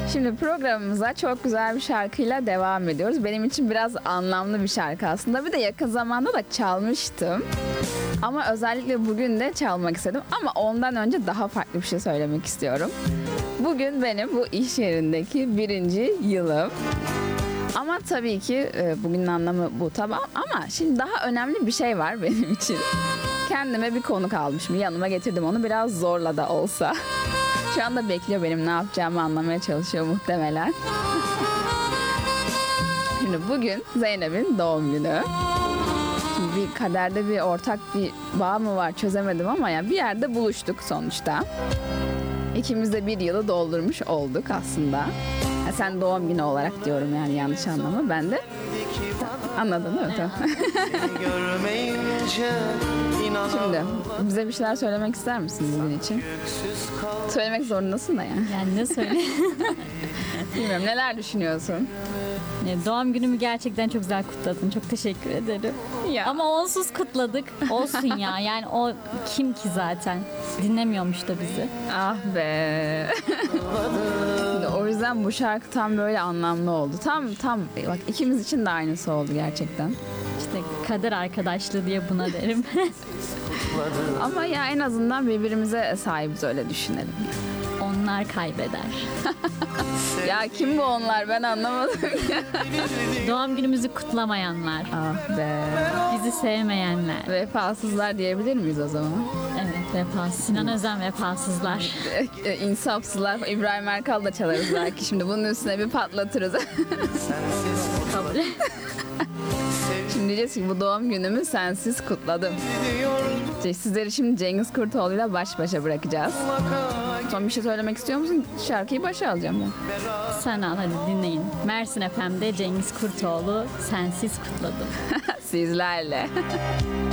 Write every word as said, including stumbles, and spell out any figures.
Şimdi programımıza çok güzel bir şarkıyla devam ediyoruz. Benim için biraz anlamlı bir şarkı aslında. Bir de yakın zamanda da çalmıştım. Ama özellikle bugün de çalmak istedim. Ama ondan önce daha farklı bir şey söylemek istiyorum. Bugün benim bu iş yerindeki birinci yılım. Ama tabii ki bugünün anlamı bu, tamam. Ama şimdi daha önemli bir şey var benim için. Kendime bir konuk almışım. Yanıma getirdim onu, biraz zorla da olsa. Şu anda bekliyor, benim ne yapacağımı anlamaya çalışıyor muhtemelen. Şimdi bugün Zeynep'in doğum günü. Şimdi bir kaderde bir ortak bir bağ mı var çözemedim ama ya bir yerde buluştuk sonuçta. İkimiz de bir yılı doldurmuş olduk aslında. Ha, sen doğum günü olarak diyorum yani, yanlış anlama. Ben de anladın değil mi? Tamam. Şimdi bize bir şeyler söylemek ister misin bugün için? Söylemek zorundasın da yani. Yani ne söyle? Bilmiyorum, neler düşünüyorsun? Doğum günümü gerçekten çok güzel kutladın. Çok teşekkür ederim. Ya. Ama onsuz kutladık. Olsun ya. Yani o kim ki zaten? Dinlemiyormuş da bizi. Ah be. Şimdi o yüzden bu şarkı tam böyle anlamlı oldu. Tam tam bak, ikimiz için de aynısı oldu gerçekten. İşte kader arkadaşlığı diye buna derim. Ama ya en azından birbirimize sahibiz, öyle düşünelim. Onlar kaybeder. Ya kim bu onlar, ben anlamadım ya. Doğum günümüzü kutlamayanlar. Ah be. Bizi sevmeyenler. Vefasızlar diyebilir miyiz o zaman? Evet, vefasız. Sinan Özen vefasızlar. E, İnsafsızlar. İbrahim Erkal da çalarız belki şimdi. Bunun üstüne bir patlatırız. Kabul. Şimdi diyeceğiz ki bu doğum günümü sensiz kutladım. İşte sizleri şimdi Cengiz Kurtoğlu'yla baş başa bırakacağız. Son bir şey söylemek istiyor musun? Şarkıyı başa alacağım ben. Sen al hadi dinleyin. Mersin F M'de Cengiz Kurtoğlu Sensiz Kutladım. Sizlerle.